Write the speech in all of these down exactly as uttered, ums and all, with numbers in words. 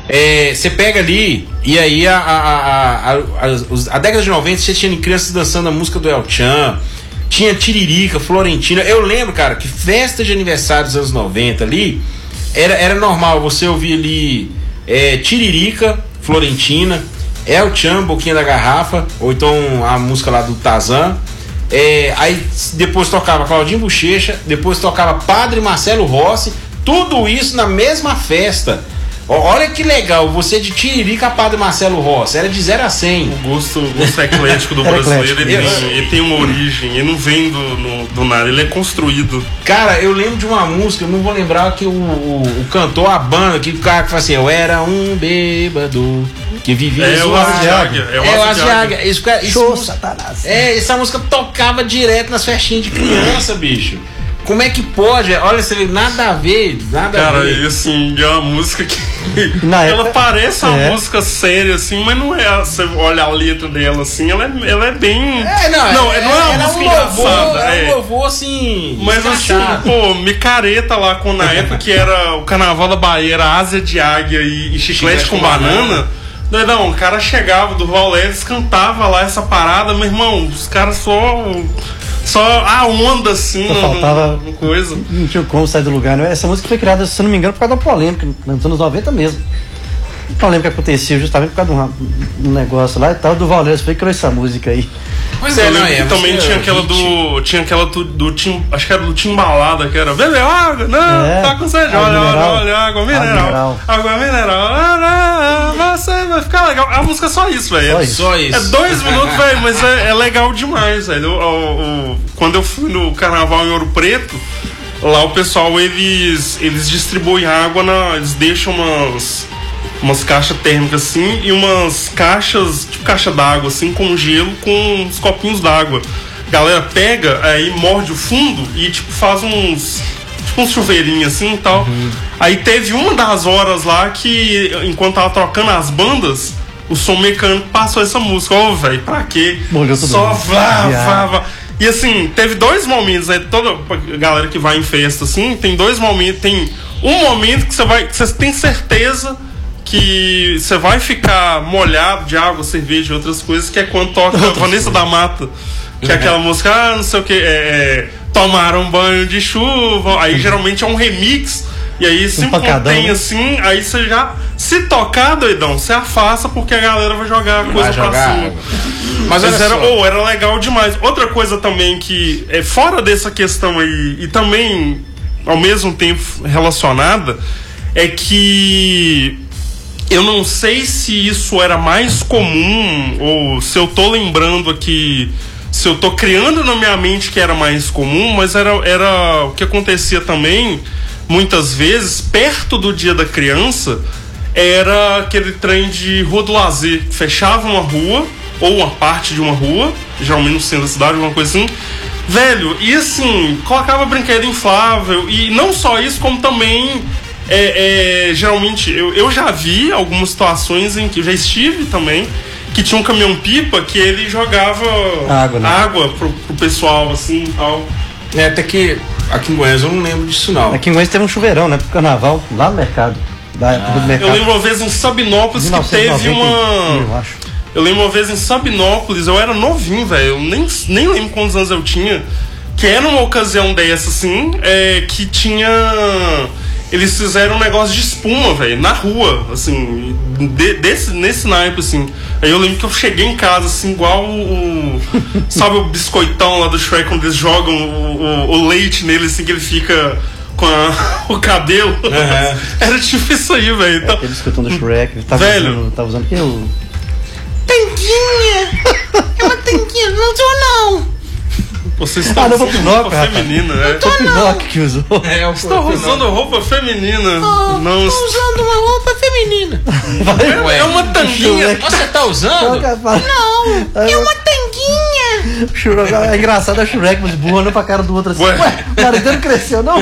É, você pega ali, e aí a, a, a, a, a, a década de noventa você tinha crianças dançando a música do El Chan, tinha Tiririca, Florentina. Eu lembro, cara, que festa de aniversário dos anos noventa ali era, era normal você ouvir ali é, Tiririca, Florentina, El Chan, Boquinha da Garrafa, ou então a música lá do Tarzan. É, aí depois tocava Claudinho Bochecha, depois tocava Padre Marcelo Rossi, tudo isso na mesma festa. Olha que legal, você de Tiririca a Padre Marcelo Rossi, era de zero a cem. O gosto, o gosto eclético do brasileiro, ele, tem, ele tem uma origem, ele não vem do, no, do nada, ele é construído. Cara, eu lembro de uma música, eu não vou lembrar que o, o, o cantor, a banda, que o cara que fala assim, eu era um bêbado que vivia é o Asa de Águia. É o Asa de Águia. Isso, isso, Show, Satanás. É, essa música tocava direto nas festinhas de criança, bicho. Como é que pode? Olha, você vê, nada a ver, nada cara, a ver. Cara, assim, é uma música que na ela época, parece uma é. música séria, assim, mas não é. Você olha a letra dela, assim, ela é, ela é bem... É, não, não, é, não é uma é música um louvor, engraçada. É um é. louvor, assim, mas escrachado. assim, pô, micareta lá, com, na época que era o Carnaval da Bahia, era Asa de Águia e, e Chiclete, Chiclete com, com Banana... banana. Não, o cara chegava do Valés, cantava lá essa parada, meu irmão, os caras só... Só a onda, assim, só faltava no, no coisa. Não tinha como sair do lugar, né? Essa música foi criada, se não me engano, por causa da polêmica, nos anos noventa mesmo. A polêmica que aconteceu justamente por causa de um, um negócio lá e tal, do Valés foi que criou essa música aí. Pois é, não, é, também tinha aquela do. Tinha aquela do, do Tim. Acho que era do Timbalada, que era. Bebeu água? Não, é, tá com sede. Olha, olha, olha, água mineral. Água mineral. Ah, não, você vai ficar legal. A música é só isso, velho. Só isso. Só isso. É dois minutos, velho, mas é, é legal demais, velho. O, o, o, quando eu fui no carnaval em Ouro Preto, lá o pessoal, eles, eles distribuem água, na, eles deixam umas. umas caixas térmicas assim e umas caixas, tipo caixa d'água assim, com gelo, com uns copinhos d'água. A galera pega, aí morde o fundo e tipo faz uns tipo uns chuveirinhos assim e tal. Uhum. Aí teve uma das horas lá que, enquanto tava trocando as bandas, o som mecânico passou essa música. Ô, oh, velho, pra quê? Molhou tudo. Só vá, vá, vá. E assim, teve dois momentos, né? Toda a galera que vai em festa assim, tem dois momentos, tem um momento que você vai, que você tem certeza que você vai ficar molhado de água, cerveja e outras coisas, que é quando toca Vanessa da Mata, que é aquela música, ah, não sei o que, é, tomaram um banho de chuva, aí geralmente é um remix, e aí se contém assim, aí você já, se tocar, doidão, você afasta, porque a galera vai jogar a coisa vai pra cima. Mas, Mas era, oh, era legal demais. Outra coisa também que é fora dessa questão aí, e também ao mesmo tempo relacionada, é que eu não sei se isso era mais comum, ou se eu tô lembrando aqui, se eu tô criando na minha mente que era mais comum, mas era, era o que acontecia também, muitas vezes, perto do Dia da Criança, era aquele trem de Rua do Lazer, que fechava uma rua, ou uma parte de uma rua, geralmente no centro da cidade, alguma coisa assim, velho, e assim, colocava brinquedo inflável, e não só isso, como também... É, é, geralmente eu, eu já vi algumas situações em que eu já estive também, que tinha um caminhão-pipa que ele jogava água, né? água pro, pro pessoal assim e tal. É, até que aqui em Goiás eu não lembro disso não. Aqui em Goiás teve um chuveirão, né, pro carnaval, lá no mercado, da, ah, do mercado. Eu lembro uma vez em Sabinópolis que teve uma eu acho. Eu lembro uma vez em Sabinópolis, eu era novinho, velho, eu nem, nem lembro quantos anos eu tinha, que era uma ocasião dessa assim, é, que tinha... Eles fizeram um negócio de espuma, velho, na rua, assim, de, desse, nesse naipe, assim. Aí eu lembro que eu cheguei em casa, assim, igual o... sabe o biscoitão lá do Shrek, quando eles jogam o, o, o leite nele, assim, que ele fica com a, o cabelo. Uhum. Era tipo isso aí, velho. Então, é aquele biscoitão do Shrek. Tava velho. Usando, tava usando que eu... Tanguinha! É uma tanguinha, não sou não! Você está ah, não, usando Pinóquio, roupa rapaz. feminina, né? Foi o Pinóquio que usou. É, você está usando roupa feminina. Oh, não estou usando uma roupa feminina. É, é uma tanguinha. Você tá usando? Não, é uma tanguinha. Shurek, é engraçado a Shrek, mas burrando pra cara do outro assim. Ué, Ué o cara dele cresceu, não?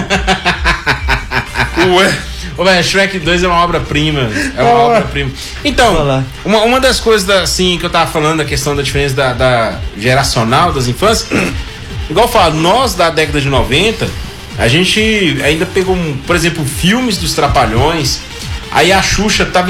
Ué. Ô, velho, Shrek dois é uma obra-prima. É uma ah, obra-prima. Então, uma, uma das coisas da, assim, que eu tava falando, da questão da diferença da, da geracional das infâncias, igual eu falo, nós da década de noventa, a gente ainda pegou, por exemplo, filmes dos Trapalhões, aí a Xuxa tava